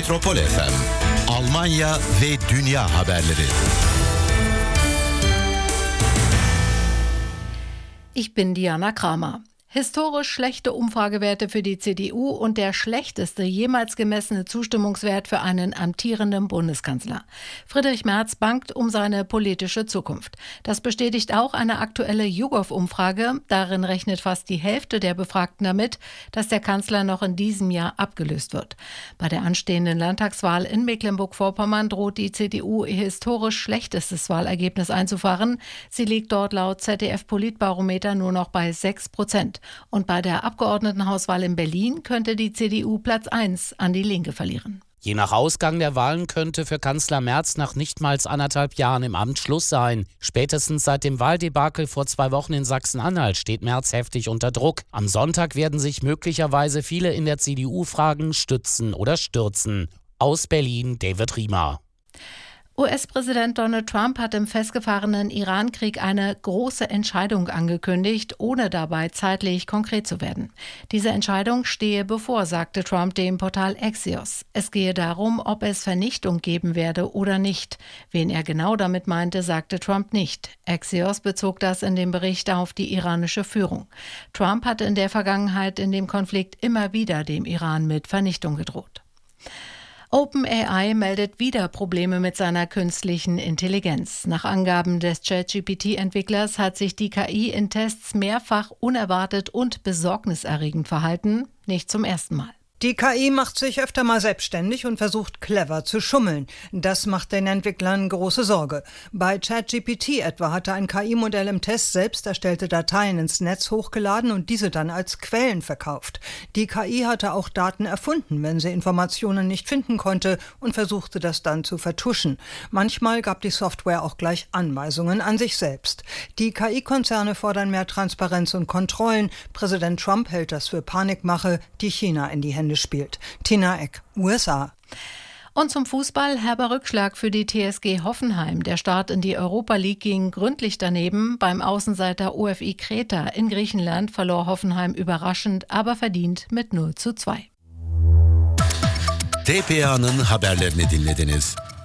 Metropol FM, Almanya ve dünya haberleri. Ich bin Diana Kramer. Historisch schlechte Umfragewerte für die CDU und der schlechteste jemals gemessene Zustimmungswert für einen amtierenden Bundeskanzler. Friedrich Merz bangt um seine politische Zukunft. Das bestätigt auch eine aktuelle YouGov-Umfrage. Darin rechnet fast die Hälfte der Befragten damit, dass der Kanzler noch in diesem Jahr abgelöst wird. Bei der anstehenden Landtagswahl in Mecklenburg-Vorpommern droht die CDU ihr historisch schlechtestes Wahlergebnis einzufahren. Sie liegt dort laut ZDF-Politbarometer nur noch bei 6%. Und bei der Abgeordnetenhauswahl in Berlin könnte die CDU Platz 1 an die Linke verlieren. Je nach Ausgang der Wahlen könnte für Kanzler Merz nach nicht mal 1,5 Jahren im Amt Schluss sein. Spätestens seit dem Wahldebakel vor 2 Wochen in Sachsen-Anhalt steht Merz heftig unter Druck. Am Sonntag werden sich möglicherweise viele in der CDU fragen, stützen oder stürzen. Aus Berlin, David Riemer. US-Präsident Donald Trump hat im festgefahrenen Iran-Krieg eine große Entscheidung angekündigt, ohne dabei zeitlich konkret zu werden. Diese Entscheidung stehe bevor, sagte Trump dem Portal Axios. Es gehe darum, ob es Vernichtung geben werde oder nicht. Wen er genau damit meinte, sagte Trump nicht. Axios bezog das in dem Bericht auf die iranische Führung. Trump hatte in der Vergangenheit in dem Konflikt immer wieder dem Iran mit Vernichtung gedroht. OpenAI meldet wieder Probleme mit seiner künstlichen Intelligenz. Nach Angaben des ChatGPT-Entwicklers hat sich die KI in Tests mehrfach unerwartet und besorgniserregend verhalten, nicht zum ersten Mal. Die KI macht sich öfter mal selbstständig und versucht clever zu schummeln. Das macht den Entwicklern große Sorge. Bei ChatGPT etwa hatte ein KI-Modell im Test selbst erstellte Dateien ins Netz hochgeladen und diese dann als Quellen verkauft. Die KI hatte auch Daten erfunden, wenn sie Informationen nicht finden konnte und versuchte das dann zu vertuschen. Manchmal gab die Software auch gleich Anweisungen an sich selbst. Die KI-Konzerne fordern mehr Transparenz und Kontrollen. Präsident Trump hält das für Panikmache, die China in die Hände spielt. Tina Eck, USA. Und zum Fußball herber Rückschlag für die TSG Hoffenheim. Der Start in die Europa League ging gründlich daneben. Beim Außenseiter OFI Kreta in Griechenland verlor Hoffenheim überraschend, aber verdient mit 0:2. TPA'nın haberlerini dinlediniz.